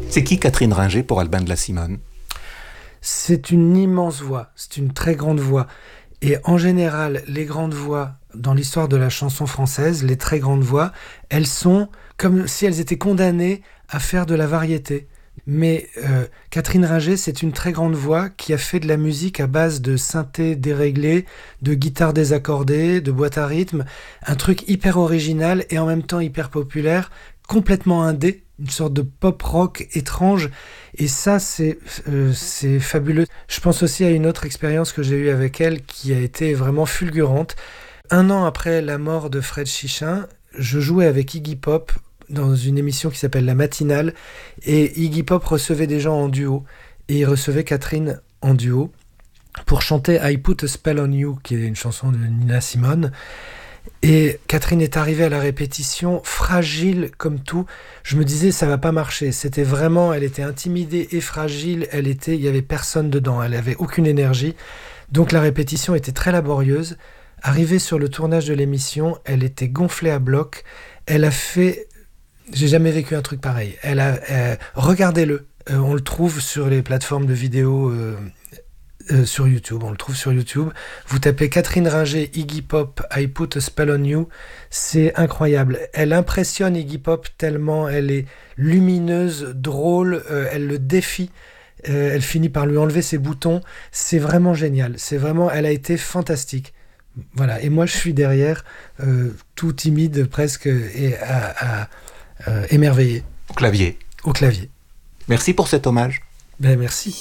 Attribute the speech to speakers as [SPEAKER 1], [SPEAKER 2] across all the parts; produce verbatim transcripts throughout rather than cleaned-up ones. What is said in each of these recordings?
[SPEAKER 1] C'est qui Catherine Ringer pour Albin de la Simone ?
[SPEAKER 2] C'est une immense voix, c'est une très grande voix. Et en général, les grandes voix dans l'histoire de la chanson française, les très grandes voix, elles sont comme si elles étaient condamnées à faire de la variété. Mais euh, Catherine Ringer, c'est une très grande voix qui a fait de la musique à base de synthé déréglé, de guitare désaccordée, de boîte à rythme, un truc hyper original et en même temps hyper populaire, complètement indé, une sorte de pop-rock étrange. Et ça, c'est, euh, c'est fabuleux. Je pense aussi à une autre expérience que j'ai eue avec elle qui a été vraiment fulgurante. Un an après la mort de Fred Chichin, je jouais avec Iggy Pop dans une émission qui s'appelle La Matinale, et Iggy Pop recevait des gens en duo, et il recevait Catherine en duo pour chanter I Put a Spell on You, qui est une chanson de Nina Simone. Et Catherine est arrivée à la répétition fragile comme tout. Je me disais ça va pas marcher. C'était vraiment, elle était intimidée et fragile. Elle était, il y avait personne dedans. Elle avait aucune énergie. Donc la répétition était très laborieuse. Arrivée sur le tournage de l'émission, elle était gonflée à bloc. Elle a fait, j'ai jamais vécu un truc pareil. Elle a, euh, regardez-le. Euh, on le trouve sur les plateformes de vidéos. Euh, Euh, sur YouTube, on le trouve sur YouTube. Vous tapez Catherine Ringer, Iggy Pop, I Put a Spell on You. C'est incroyable. Elle impressionne Iggy Pop tellement elle est lumineuse, drôle, euh, elle le défie. Euh, elle finit par lui enlever ses boutons. C'est vraiment génial. C'est vraiment, elle a été fantastique. Voilà. Et moi, je suis derrière, euh, tout timide presque et à, à, euh, émerveillé.
[SPEAKER 1] Au clavier.
[SPEAKER 2] Au clavier.
[SPEAKER 1] Merci pour cet hommage.
[SPEAKER 2] Ben merci.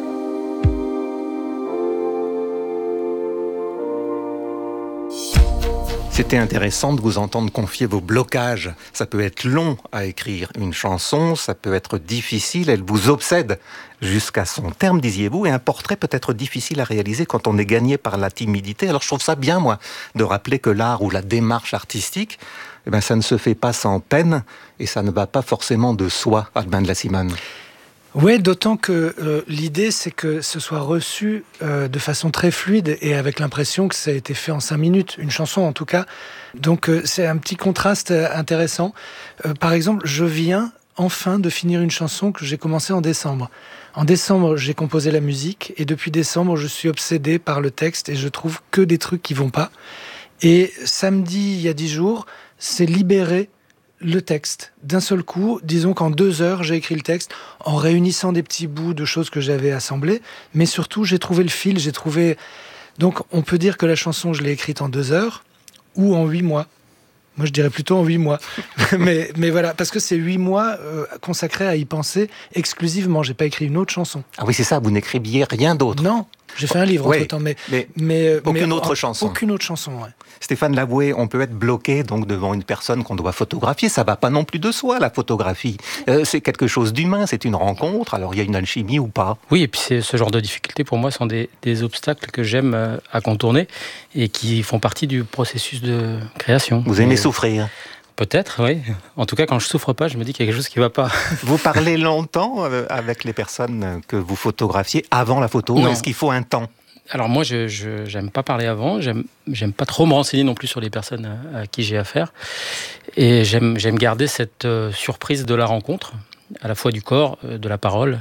[SPEAKER 1] C'était intéressant de vous entendre confier vos blocages. Ça peut être long à écrire une chanson, ça peut être difficile, elle vous obsède jusqu'à son terme, disiez-vous, et un portrait peut être difficile à réaliser quand on est gagné par la timidité. Alors je trouve ça bien, moi, de rappeler que l'art ou la démarche artistique, eh ben, ça ne se fait pas sans peine, et ça ne va pas forcément de soi, Albin de la Simone.
[SPEAKER 2] Oui, d'autant que euh, l'idée, c'est que ce soit reçu euh, de façon très fluide et avec l'impression que ça a été fait en cinq minutes, une chanson en tout cas. Donc euh, c'est un petit contraste intéressant. Euh, par exemple, je viens enfin de finir une chanson que j'ai commencée en décembre. En décembre, j'ai composé la musique et depuis décembre, je suis obsédé par le texte et je trouve que des trucs qui vont pas. Et samedi, il y a dix jours, c'est libéré le texte d'un seul coup. Disons qu'en deux heures, j'ai écrit le texte en réunissant des petits bouts de choses que j'avais assemblées, mais surtout, j'ai trouvé le fil, j'ai trouvé... Donc, on peut dire que la chanson, je l'ai écrite en deux heures ou en huit mois. Moi, je dirais plutôt en huit mois. mais, mais voilà, parce que c'est huit mois euh, consacrés à y penser exclusivement. J'ai pas écrit une autre chanson.
[SPEAKER 1] Ah oui, c'est ça, vous n'écriviez rien d'autre.
[SPEAKER 2] Non, j'ai fait un livre
[SPEAKER 1] oui,
[SPEAKER 2] entre-temps, mais,
[SPEAKER 1] mais,
[SPEAKER 2] mais
[SPEAKER 1] aucune
[SPEAKER 2] mais,
[SPEAKER 1] autre
[SPEAKER 2] en,
[SPEAKER 1] chanson.
[SPEAKER 2] Aucune autre chanson, ouais.
[SPEAKER 1] Stéphane Lavoué, on peut être bloqué donc devant une personne qu'on doit photographier. Ça va pas non plus de soi, la photographie. Euh, c'est quelque chose d'humain, c'est une rencontre. Alors il y a une alchimie ou pas?
[SPEAKER 3] Oui, et puis c'est, ce genre de difficultés pour moi sont des, des obstacles que j'aime euh, à contourner et qui font partie du processus de création.
[SPEAKER 1] Vous aimez
[SPEAKER 3] et...
[SPEAKER 1] souffrir?
[SPEAKER 3] Peut-être, oui. En tout cas, quand je souffre pas, je me dis qu'il y a quelque chose qui va pas.
[SPEAKER 1] Vous parlez longtemps avec les personnes que vous photographiez avant la photo?
[SPEAKER 3] Non.
[SPEAKER 1] Est-ce qu'il faut un temps?
[SPEAKER 3] Alors moi, je, je j'aime pas parler avant. J'aime, j'aime pas trop me renseigner non plus sur les personnes à, à qui j'ai affaire. Et j'aime, j'aime garder cette euh, surprise de la rencontre, à la fois du corps, euh, de la parole.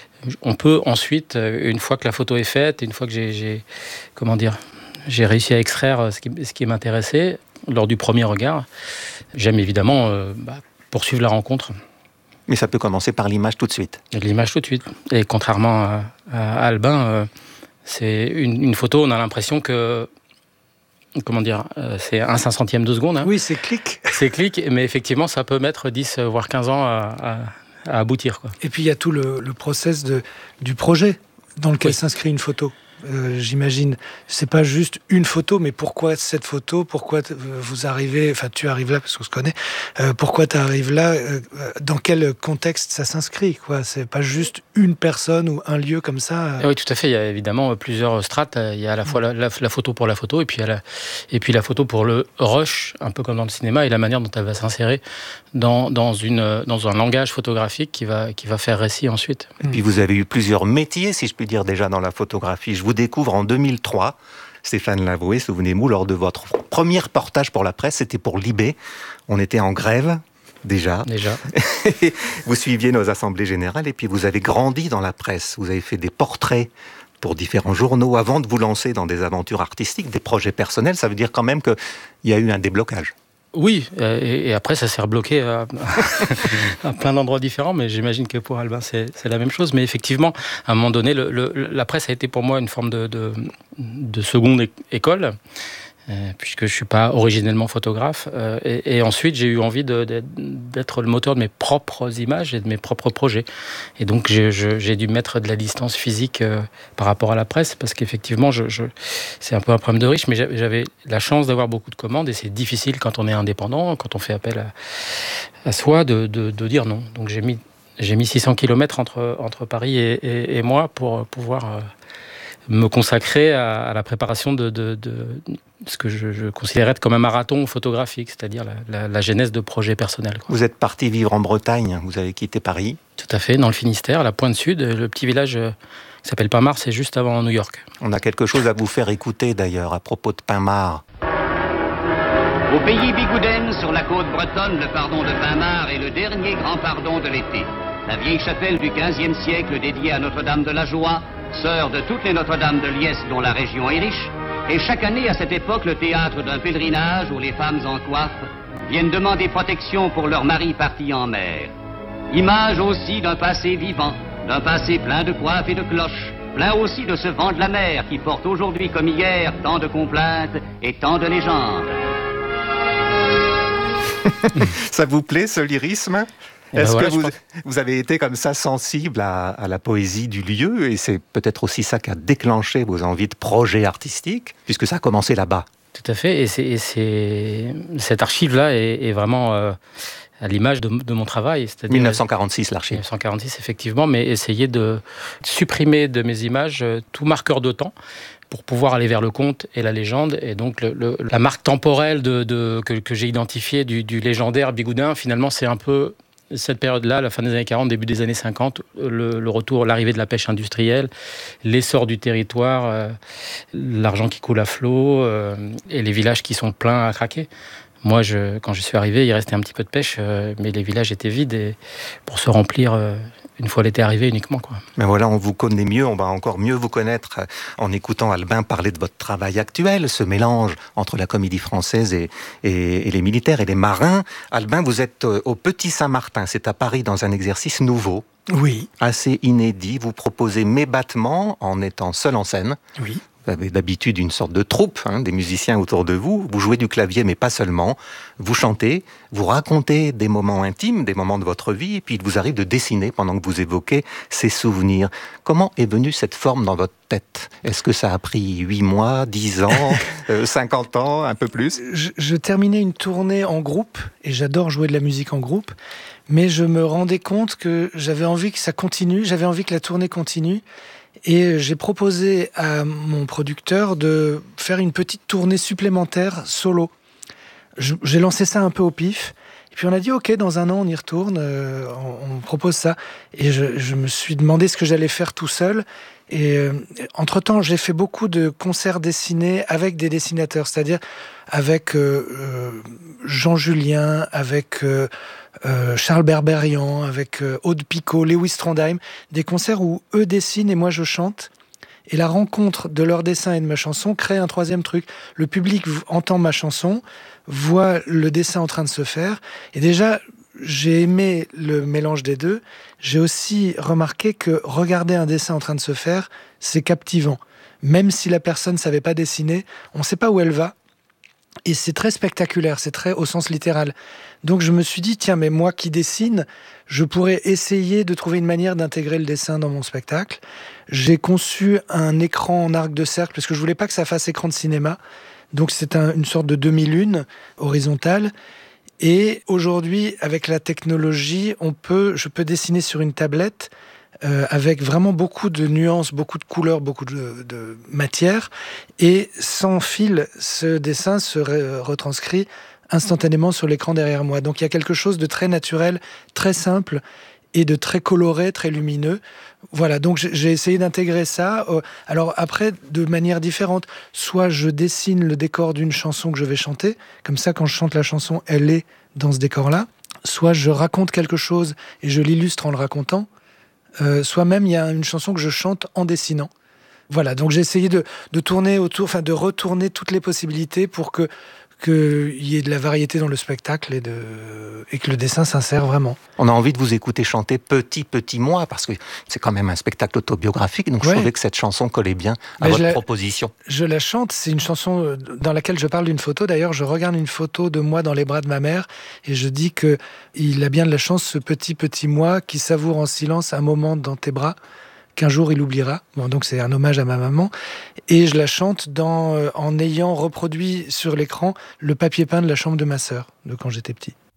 [SPEAKER 3] On peut ensuite, euh, une fois que la photo est faite, une fois que j'ai, j'ai comment dire, j'ai réussi à extraire ce qui, ce qui m'intéressait lors du premier regard. J'aime évidemment euh, bah, poursuivre la rencontre.
[SPEAKER 1] Mais ça peut commencer par l'image tout de suite.
[SPEAKER 3] L'image tout de suite. Et contrairement à, à Albin, euh, c'est une, une photo, on a l'impression que, comment dire, euh, c'est un cinq centième de seconde. Hein.
[SPEAKER 2] Oui, c'est clic.
[SPEAKER 3] C'est clic, mais effectivement, ça peut mettre dix, voire quinze ans à, à, à aboutir, quoi.
[SPEAKER 2] Et puis, il y a tout le, le process de, du projet dans lequel
[SPEAKER 3] oui.
[SPEAKER 2] s'inscrit une photo. Euh, j'imagine, c'est pas juste une photo, mais pourquoi cette photo? Pourquoi vous arrivez, enfin tu arrives là parce qu'on se connaît. Euh, pourquoi tu arrives là? euh, Dans quel contexte ça s'inscrit, quoi? C'est pas juste une personne ou un lieu comme ça.
[SPEAKER 3] Oui, tout à fait. Il y a évidemment plusieurs strates. Il y a à la fois la, la, la photo pour la photo, et puis, il y a la, et puis la photo pour le rush, un peu comme dans le cinéma, et la manière dont elle va s'insérer dans, dans, une, dans un langage photographique qui va, qui va faire récit ensuite.
[SPEAKER 1] Et puis vous avez eu plusieurs métiers, si je puis dire, déjà dans la photographie. Je vous découvre en deux mille trois, Stéphane Lavoué, souvenez-vous, lors de votre premier reportage pour la presse, c'était pour Libé. On était en grève Déjà.
[SPEAKER 3] Déjà.
[SPEAKER 1] Vous suiviez nos assemblées générales et puis vous avez grandi dans la presse. Vous avez fait des portraits pour différents journaux avant de vous lancer dans des aventures artistiques, des projets personnels. Ça veut dire quand même qu'il y a eu un déblocage.
[SPEAKER 3] Oui, et, et après ça s'est rebloqué à, à plein d'endroits différents, mais j'imagine que pour Albin c'est, c'est la même chose. Mais effectivement, à un moment donné, le, le, la presse a été pour moi une forme de, de, de seconde école. Euh, puisque je ne suis pas originellement photographe. Euh, et, et ensuite, j'ai eu envie de, de, d'être le moteur de mes propres images et de mes propres projets. Et donc, je, je, j'ai dû mettre de la distance physique euh, par rapport à la presse, parce qu'effectivement, je, je, c'est un peu un problème de riche, mais j'avais la chance d'avoir beaucoup de commandes, et c'est difficile quand on est indépendant, quand on fait appel à, à soi, de, de, de dire non. Donc, j'ai mis, j'ai mis six cents kilomètres entre, entre Paris et, et, et moi pour pouvoir... Euh, me consacrer à, à la préparation de, de, de ce que je, je considérais comme un marathon photographique, c'est-à-dire la, la, la genèse de projets personnels. Quoi.
[SPEAKER 1] Vous êtes parti vivre en Bretagne, vous avez quitté Paris.
[SPEAKER 3] Tout à fait, dans le Finistère, à la pointe sud, le petit village qui s'appelle Pimar, c'est juste avant New York.
[SPEAKER 1] On a quelque chose à vous faire écouter d'ailleurs, à propos de Pimar.
[SPEAKER 4] Au pays Bigouden, sur la côte bretonne, le pardon de Pimar est le dernier grand pardon de l'été. La vieille chapelle du quinzième siècle dédiée à Notre-Dame de la Joie, sœur de toutes les Notre-Dame de Liesse dont la région est riche, et chaque année à cette époque le théâtre d'un pèlerinage où les femmes en coiffe viennent demander protection pour leurs maris partis en mer. Image aussi d'un passé vivant, d'un passé plein de coiffes et de cloches, plein aussi de ce vent de la mer qui porte aujourd'hui comme hier tant de complaintes et tant de légendes.
[SPEAKER 1] Ça vous plaît ce lyrisme ?
[SPEAKER 3] Ben
[SPEAKER 1] Est-ce
[SPEAKER 3] voilà,
[SPEAKER 1] que vous,
[SPEAKER 3] pense...
[SPEAKER 1] vous avez été comme ça sensible à, à la poésie du lieu, et c'est peut-être aussi ça qui a déclenché vos envies de projets artistiques, puisque ça a commencé là-bas.
[SPEAKER 3] Tout à fait, et, c'est, et c'est... cette archive-là est, est vraiment euh, à l'image de, de mon travail. C'est-à-dire
[SPEAKER 1] dix-neuf cent quarante-six, l'archive.
[SPEAKER 3] dix-neuf cent quarante-six, effectivement, mais essayer de supprimer de mes images euh, tout marqueur de temps, pour pouvoir aller vers le conte et la légende. Et donc, le, le, la marque temporelle de, de, que, que j'ai identifiée du, du légendaire Bigouden, finalement, c'est un peu... cette période-là, la fin des années quarante, début des années cinquante, le, le retour, l'arrivée de la pêche industrielle, l'essor du territoire, euh, l'argent qui coule à flot euh, et les villages qui sont pleins à craquer. Moi, je, quand je suis arrivé, il restait un petit peu de pêche, euh, mais les villages étaient vides et pour se remplir euh, une fois l'été arrivé uniquement, quoi.
[SPEAKER 1] Mais voilà, on vous connaît mieux, on va encore mieux vous connaître en écoutant Albin parler de votre travail actuel, ce mélange entre la comédie française et, et, et les militaires et les marins. Albin, vous êtes au Petit Saint-Martin, c'est à Paris, dans un exercice nouveau.
[SPEAKER 2] Oui.
[SPEAKER 1] Assez inédit, vous proposez Mes battements en étant seul en scène.
[SPEAKER 2] Oui.
[SPEAKER 1] Vous avez d'habitude une sorte de troupe, hein, des musiciens autour de vous. Vous jouez du clavier, mais pas seulement. Vous chantez, vous racontez des moments intimes, des moments de votre vie, et puis il vous arrive de dessiner pendant que vous évoquez ces souvenirs. Comment est venue cette forme dans votre tête ? Est-ce que ça a pris huit mois, dix ans, euh, cinquante ans, un peu plus ?
[SPEAKER 2] je, je terminais une tournée en groupe, et j'adore jouer de la musique en groupe, mais je me rendais compte que j'avais envie que ça continue, j'avais envie que la tournée continue. Et j'ai proposé à mon producteur de faire une petite tournée supplémentaire solo. Je, j'ai lancé ça un peu au pif. Et puis on a dit, ok, dans un an, on y retourne, euh, on, on propose ça. Et je, je me suis demandé ce que j'allais faire tout seul. Et euh, entre-temps, j'ai fait beaucoup de concerts dessinés avec des dessinateurs, c'est-à-dire avec euh, euh, Jean Julien, avec... Euh, Euh, Charles Berberian, avec euh, Aude Picot, Lewis Trondheim, des concerts où eux dessinent et moi je chante. Et la rencontre de leur dessin et de ma chanson crée un troisième truc. Le public entend ma chanson, voit le dessin en train de se faire. Et déjà, j'ai aimé le mélange des deux. J'ai aussi remarqué que regarder un dessin en train de se faire, c'est captivant. Même si la personne ne savait pas dessiner, on ne sait pas où elle va. Et c'est très spectaculaire, c'est très au sens littéral. Donc je me suis dit, tiens, mais moi qui dessine, je pourrais essayer de trouver une manière d'intégrer le dessin dans mon spectacle. J'ai conçu un écran en arc de cercle, parce que je voulais pas que ça fasse écran de cinéma. Donc c'est un, une sorte de demi-lune horizontale. Et aujourd'hui, avec la technologie, on peut, je peux dessiner sur une tablette Euh, avec vraiment beaucoup de nuances, beaucoup de couleurs, beaucoup de, de matière. Et sans fil, ce dessin se re- retranscrit instantanément sur l'écran derrière moi. Donc il y a quelque chose de très naturel, très simple et de très coloré, très lumineux. Voilà, donc j'ai essayé d'intégrer ça. Alors après, de manière différente. Soit je dessine le décor d'une chanson que je vais chanter. Comme ça, quand je chante la chanson, elle est dans ce décor-là. soit je raconte quelque chose et je l'illustre en le racontant, euh, soit même il y a une chanson que je chante en dessinant. Voilà, donc j'ai essayé de, de tourner autour, enfin de retourner toutes les possibilités pour que qu'il y ait de la variété dans le spectacle et, de, et que le dessin s'insère vraiment.
[SPEAKER 1] On a envie de vous écouter chanter Petit Petit Moi, parce que c'est quand même un spectacle autobiographique, donc
[SPEAKER 2] ouais.
[SPEAKER 1] je trouvais que cette chanson collait bien à
[SPEAKER 2] Mais
[SPEAKER 1] votre
[SPEAKER 2] la,
[SPEAKER 1] proposition.
[SPEAKER 2] Je la chante, c'est une chanson dans laquelle je parle d'une photo. D'ailleurs, je regarde une photo de moi dans les bras de ma mère et je dis qu'il a bien de la chance, ce petit petit moi qui savoure en silence un moment dans tes bras, qu'un jour il oubliera. Bon, donc c'est un hommage à ma maman. Et je la chante dans, euh, en ayant reproduit sur l'écran le papier peint de la chambre de ma sœur, de quand j'étais petit.